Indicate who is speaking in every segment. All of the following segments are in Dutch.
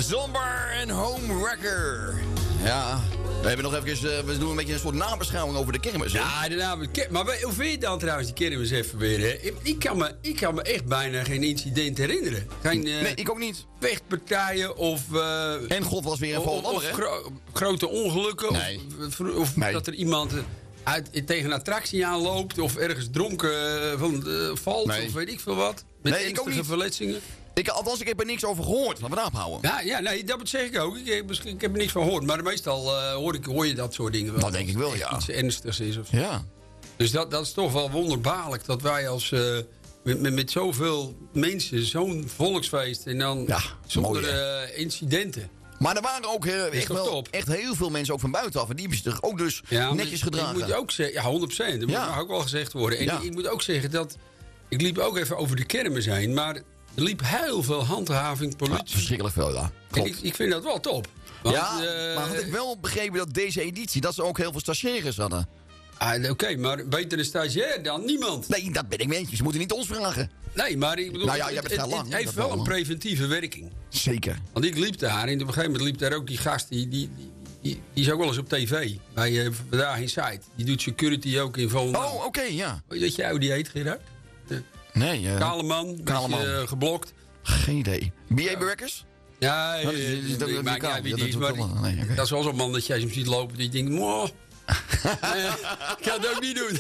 Speaker 1: Zombar en Homewrecker. Ja, we hebben nog even, we doen een beetje een soort nabeschouwing over de kermis. Hè?
Speaker 2: Ja, de naam. Maar hoe vind je dan trouwens die kermis even weer? Hè? Ik kan me echt bijna geen incident herinneren.
Speaker 1: Nee, ik ook niet.
Speaker 2: Vechtpartijen of...
Speaker 1: en God was weer een Volendammer, hè?
Speaker 2: Grote ongelukken.
Speaker 1: Nee.
Speaker 2: Of
Speaker 1: Nee.
Speaker 2: dat er iemand tegen een attractie aanloopt. Of ergens dronken valt.
Speaker 1: Nee.
Speaker 2: Of weet ik veel wat. Met
Speaker 1: Nee, ik ook
Speaker 2: ernstige
Speaker 1: niet.
Speaker 2: verletzingen.
Speaker 1: Althans, ik heb er niks over gehoord. Laten we daarop houden.
Speaker 2: Ja, nee, dat zeg ik ook. Ik heb er niks van gehoord. Maar meestal hoor je dat soort dingen wel.
Speaker 1: Dat denk ik wel,
Speaker 2: Echt
Speaker 1: ja.
Speaker 2: iets ernstigs is of zo.
Speaker 1: Ja.
Speaker 2: Dus dat is toch wel wonderbaarlijk. Dat wij als met zoveel mensen zo'n volksfeest. En dan
Speaker 1: Ja,
Speaker 2: zonder
Speaker 1: mooi,
Speaker 2: incidenten.
Speaker 1: Maar er waren ook echt heel veel mensen ook van buitenaf. En die hebben zich ook dus netjes gedragen.
Speaker 2: Ik moet ook zeggen, ja, 100%. Dat mag ook wel gezegd worden. En ik moet ook zeggen dat... Ik liep ook even over de kermis heen. Maar er liep heel veel handhaving, politie.
Speaker 1: Ja, verschrikkelijk veel, ja. Klopt.
Speaker 2: En ik vind dat wel top. Want,
Speaker 1: maar had ik wel begrepen dat deze editie... dat ze ook heel veel stagiaires hadden.
Speaker 2: Oké, maar beter een stagiair dan niemand.
Speaker 1: Nee, dat ben ik mee eens. Ze moeten niet ons vragen.
Speaker 2: Nee, maar ik bedoel,
Speaker 1: Nou ja, jij bent heel lang,
Speaker 2: het heeft
Speaker 1: dat
Speaker 2: wel
Speaker 1: wel,
Speaker 2: een
Speaker 1: hoor.
Speaker 2: preventieve werking.
Speaker 1: Zeker.
Speaker 2: Want ik liep daar en op een gegeven moment liep daar ook die gast... die is ook wel eens op tv, bij Vandaag in Site. Die doet security ook in Volendam.
Speaker 1: Oh, oké, ja.
Speaker 2: Weet jij hoe die heet, Gerard?
Speaker 1: Nee.
Speaker 2: Kale man, beetje geblokt.
Speaker 1: Geen idee. B.A. Berekkers?
Speaker 2: Ja,
Speaker 1: dat is
Speaker 2: ik maak niet uit wie die is, maar dat is wel zo'n man dat jij hem ziet lopen... die denkt, moh, ik ga het ook niet doen.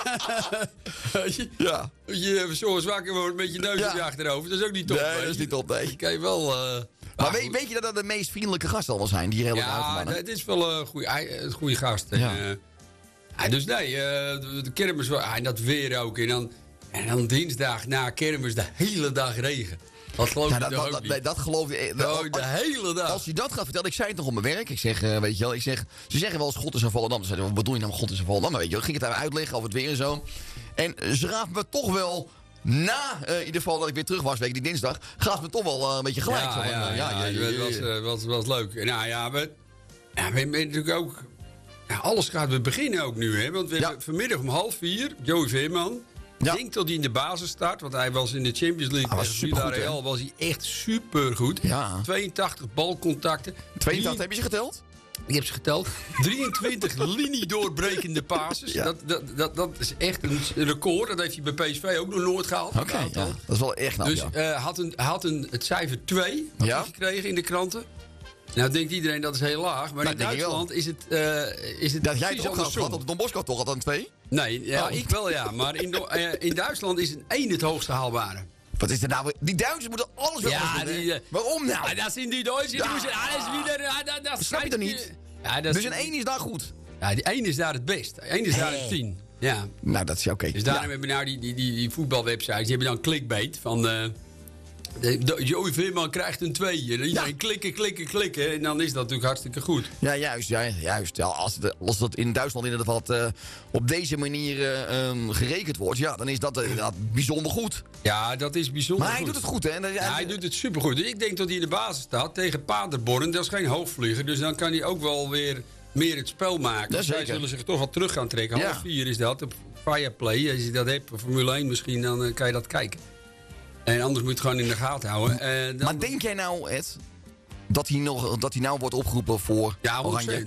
Speaker 1: Ja.
Speaker 2: Je zo zwakker wordt met je neus op je achterhoofd. Dat is ook niet top.
Speaker 1: Nee, dat is niet top, nee.
Speaker 2: Ik kan wel...
Speaker 1: maar weet je dat dat de meest vriendelijke gasten allemaal zijn? Die hele
Speaker 2: ja, het is wel een goede gast.
Speaker 1: Ja.
Speaker 2: Dus nee, de kermis... En dat weer ook. En dan dinsdag na kermis de hele dag regen. Dat geloof ik toch ook niet.
Speaker 1: Nee, dat geloof ik.
Speaker 2: De hele dag.
Speaker 1: Als hij dat gaat vertellen, ik zei het nog op mijn werk. Ik zeg, weet je wel, ze zeggen wel eens God is een Volendam. Ze zeiden, wat bedoel je nou God is een Volendam? Weet je wel, ging het daar uitleggen over het weer en zo. En ze gaven me toch wel, na in ieder geval dat ik weer terug was, week die dinsdag, gaven me toch wel een beetje gelijk.
Speaker 2: Het was leuk. Nou ja, we natuurlijk ook... Ja, alles gaat weer beginnen ook nu, hè. Want we hebben vanmiddag om 3:30, Joey Veerman... Ik denk dat hij in de basis start, want hij was in de Champions League.
Speaker 1: Was supergoed,
Speaker 2: was hij echt supergoed.
Speaker 1: Ja.
Speaker 2: 82 balcontacten.
Speaker 1: 82 heb je ze geteld?
Speaker 2: Ik heb ze geteld. 23 liniedoorbrekende passes.
Speaker 1: Ja.
Speaker 2: Dat is echt een record. Dat heeft hij bij PSV ook nog nooit gehaald.
Speaker 1: Oké, ja. Dat is wel echt knap,
Speaker 2: Dus
Speaker 1: ja.
Speaker 2: had het cijfer 2 gekregen in de kranten. Nou denkt iedereen dat is heel laag. Maar in Duitsland is het
Speaker 1: dat jij toch ook had op Don Bosco toch al een 2?
Speaker 2: Nee, ik wel ja. Maar in Duitsland is een 1 het hoogste haalbare.
Speaker 1: Wat is er nou? Die Duitsers moeten alles wel doen. Waarom nou?
Speaker 2: Dat zijn die Duitsers. Die moeten alles weer...
Speaker 1: Dat snap je toch niet?
Speaker 2: Ja,
Speaker 1: dus een 1 is daar goed?
Speaker 2: Ja, die 1 is daar het best. 1 is daar het 10. Ja.
Speaker 1: Nou, dat is oké.
Speaker 2: Dus daarom hebben we nou die voetbalwebsites. Die hebben dan clickbait van... Joey Veerman krijgt een 2. En iedereen klikken. En dan is dat natuurlijk hartstikke goed.
Speaker 1: Ja, juist. Ja, als dat in Duitsland inderdaad op deze manier gerekend wordt... ja, dan is dat inderdaad bijzonder goed.
Speaker 2: Ja, dat is bijzonder
Speaker 1: maar hij
Speaker 2: goed.
Speaker 1: doet het goed, hè?
Speaker 2: Hij doet het supergoed. Dus ik denk dat hij in de basis staat tegen Paderborn. Dat is geen hoogvlieger. Dus dan kan hij ook wel weer meer het spel maken. Dus zij zullen zich toch wel terug gaan trekken. 3:30 is dat op Fireplay. Als je dat hebt, Formule 1 misschien, dan kan je dat kijken. En anders moet je het gewoon in de gaten houden.
Speaker 1: Maar denk jij nou, Ed, dat hij nou wordt opgeroepen voor Oranje?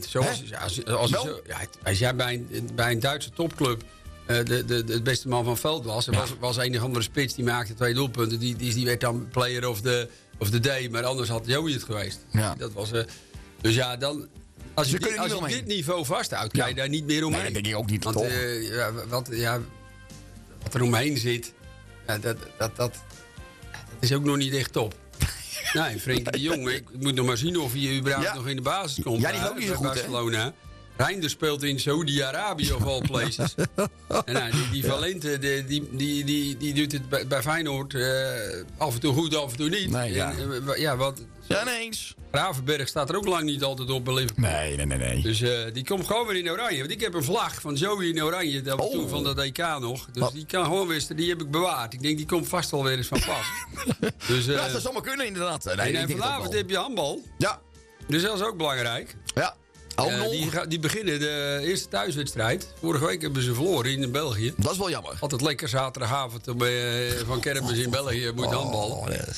Speaker 2: Als jij bij een Duitse topclub de beste man van het veld was... Er was een andere spits die maakte 2 doelpunten. Die werd dan player of the day. Maar anders had Joey het geweest.
Speaker 1: Ja.
Speaker 2: Dat was, dus ja, dan... Als je dit niveau vasthoudt, kan je daar niet meer omheen.
Speaker 1: Nee, dat denk ik ook niet.
Speaker 2: Want wat er omheen zit... Dat is ook nog niet echt top. Nee, Frenkie de Jong. Ik moet nog maar zien of hij überhaupt nog in de basis komt.
Speaker 1: Ja, die is ook niet zo goed,
Speaker 2: Barcelona. Hè? Reinders speelt in Saudi-Arabië of all places. En die Valente, die doet het bij Feyenoord af en toe goed, af en toe niet.
Speaker 1: Nee, ja.
Speaker 2: Ineens. Gravenberg staat er ook lang niet altijd op bij Liverpool.
Speaker 1: Nee.
Speaker 2: Dus die komt gewoon weer in oranje. Want ik heb een vlag van Joey in oranje. Dat was toen van dat EK nog. Dus die kan gewoon weer, die heb ik bewaard. Ik denk, die komt vast wel weer eens van pas. Dus,
Speaker 1: dat zou maar kunnen inderdaad.
Speaker 2: En vanavond heb je handbal.
Speaker 1: Ja.
Speaker 2: Dus dat is ook belangrijk.
Speaker 1: Ja.
Speaker 2: Die beginnen de eerste thuiswedstrijd. Vorige week hebben ze verloren in België.
Speaker 1: Dat is wel jammer.
Speaker 2: Altijd lekker zaterdagavond van kermis in België moet handballen.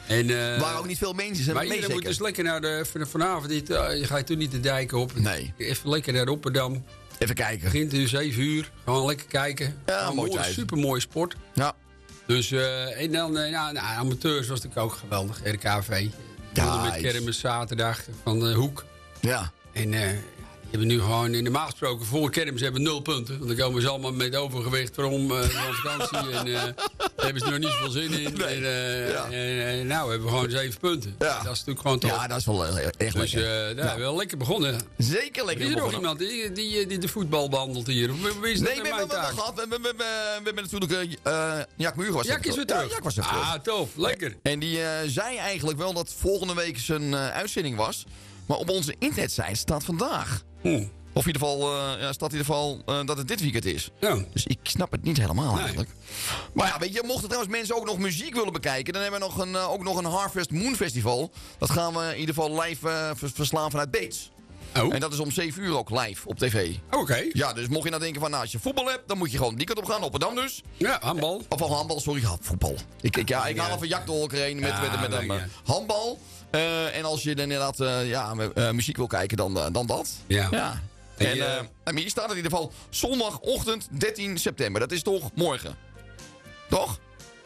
Speaker 1: Er waren ook niet veel mensen.
Speaker 2: Maar je moet dus lekker naar vanavond. Je gaat toen niet de dijk op.
Speaker 1: Nee.
Speaker 2: Even lekker naar Rotterdam.
Speaker 1: Even kijken.
Speaker 2: Begint dus 7 uur. Gewoon lekker kijken.
Speaker 1: Ja, mooi.
Speaker 2: Supermooie sport.
Speaker 1: Ja.
Speaker 2: Dus, en dan, amateurs was natuurlijk ook geweldig. RKV.
Speaker 1: Ja,
Speaker 2: met kermis zaterdag van de Hoek.
Speaker 1: Ja.
Speaker 2: En die hebben nu gewoon, normaal gesproken, voor kermis hebben 0 punten. Want dan komen ze allemaal met overgewicht van vakantie. En daar hebben ze er nog niet zoveel zin in. Nee. En nou hebben we gewoon 7 punten. Ja. Dat is natuurlijk gewoon top.
Speaker 1: Ja, dat is wel echt
Speaker 2: dus, lekker. Wel lekker begonnen.
Speaker 1: Zeker lekker
Speaker 2: is er
Speaker 1: begonnen.
Speaker 2: nog iemand die de voetbal behandelt hier? Wie is dat
Speaker 1: nee, we hebben het gehad. We hebben natuurlijk Jack Muur was
Speaker 2: Jack is weer terug.
Speaker 1: Jack was er terug.
Speaker 2: Tof. Lekker.
Speaker 1: En die zei eigenlijk wel dat volgende week zijn uitzending was. Maar op onze internetsite staat vandaag. Of in ieder geval, staat in ieder geval dat het dit weekend is.
Speaker 2: Ja.
Speaker 1: Dus ik snap het niet helemaal eigenlijk. Maar ja, weet je, mochten trouwens mensen ook nog muziek willen bekijken... dan hebben we ook nog een Harvest Moon Festival. Dat gaan we in ieder geval live verslaan vanuit Beets.
Speaker 2: Oh.
Speaker 1: En dat is om 7 uur ook live op tv.
Speaker 2: Oké.
Speaker 1: Ja, dus mocht je nou denken van, als je voetbal hebt... dan moet je gewoon die kant op gaan, Rotterdam dus.
Speaker 2: Ja, handbal.
Speaker 1: Of handbal, sorry, voetbal. Ik haal even Jak door elkaar heen met handbal. En als je inderdaad muziek wil kijken, dan dat.
Speaker 2: Ja.
Speaker 1: En hier staat het in ieder geval zondagochtend 13 september. Dat is toch morgen? Toch?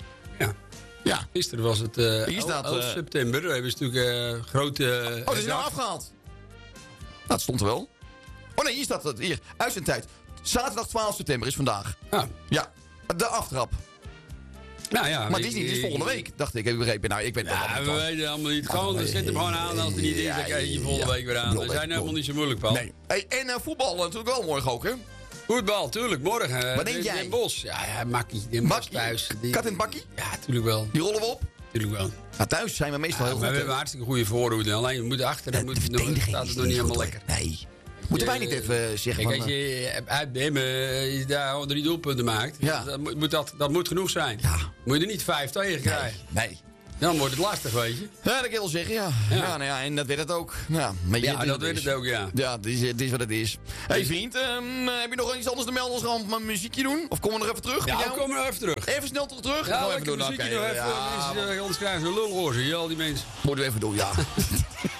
Speaker 1: Ja.
Speaker 2: Gisteren was het 11 september. We hebben natuurlijk grote...
Speaker 1: dat is nou afgehaald. Dat stond er wel. Oh nee, hier staat het. Hier, uitzendtijd. Zaterdag 12 september is vandaag. Ja, de aftrap.
Speaker 2: Nou ja,
Speaker 1: maar het is volgende week, dacht ik. Heb ik begrepen. Nou, ik ben
Speaker 2: we weten allemaal niet. Gewoon, zet hem gewoon aan als het niet is. Dan krijg je volgende week weer aan. We zijn helemaal niet zo moeilijk, Paul.
Speaker 1: Nee. Hey, en voetbal natuurlijk wel morgen ook, hè?
Speaker 2: Voetbal, tuurlijk. Morgen.
Speaker 1: Wat denk jij?
Speaker 2: Den Bosch. Ja, Makkie. Den Bosch thuis.
Speaker 1: Kat en bakkie?
Speaker 2: Ja, tuurlijk wel.
Speaker 1: Die rollen we op?
Speaker 2: Tuurlijk wel.
Speaker 1: Ja, thuis zijn we meestal heel goed.
Speaker 2: Maar we hebben hartstikke goede voorhoede. Alleen we moeten achter. Dan staat het nog niet helemaal lekker.
Speaker 1: Nee. Moeten wij niet even zeggen
Speaker 2: kijk, als je uit Bemmen daar 3 doelpunten maakt, dat moet genoeg zijn. Ja. Moet je er niet 5 tegen krijgen.
Speaker 1: Nee.
Speaker 2: Dan wordt het lastig, weet je.
Speaker 1: Ja, dat kan ik wel zeggen, ja. En dat werd het ook. Ja,
Speaker 2: dat werd het ook, ja.
Speaker 1: Ja, het is wat het is. Hey vriend, heb je nog iets anders te melden als we maar een muziekje doen? Of komen we nog even terug?
Speaker 2: Ja, we komen nog even terug.
Speaker 1: Even snel terug?
Speaker 2: Ja, lekker muziekje nog even. Anders krijgen ze een lulhoorzen, al die mensen.
Speaker 1: Moeten we even doen, ja.